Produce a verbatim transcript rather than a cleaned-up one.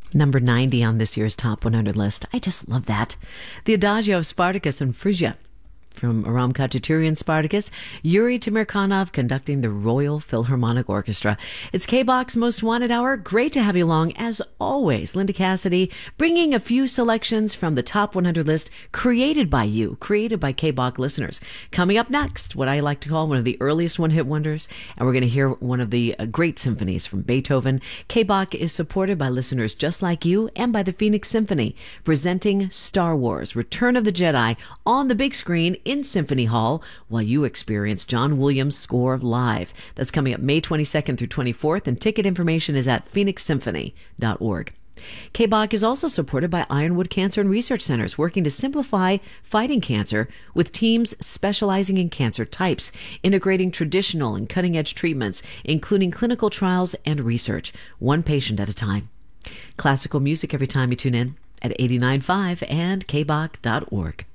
Number ninety on this year's Top one hundred list. I just love that. The Adagio of Spartacus and Phrygia. From Aram Khachaturian Spartacus, Yuri Tamirkanov conducting the Royal Philharmonic Orchestra. It's K-Bach's Most Wanted Hour. Great to have you along. As always, Linda Cassidy bringing a few selections from the Top one hundred list created by you, created by K-Bach listeners. Coming up next, what I like to call one of the earliest one-hit wonders, and we're going to hear one of the great symphonies from Beethoven. K-Bach is supported by listeners just like you and by the Phoenix Symphony, presenting Star Wars, Return of the Jedi on the big screen in Symphony Hall while you experience John Williams' score live. That's coming up May twenty-second through twenty-fourth, and ticket information is at phoenix symphony dot org. K-Bach is also supported by Ironwood Cancer and Research Centers, working to simplify fighting cancer with teams specializing in cancer types, integrating traditional and cutting-edge treatments, including clinical trials and research, one patient at a time. Classical music every time you tune in at eighty-nine point five and k bach dot org.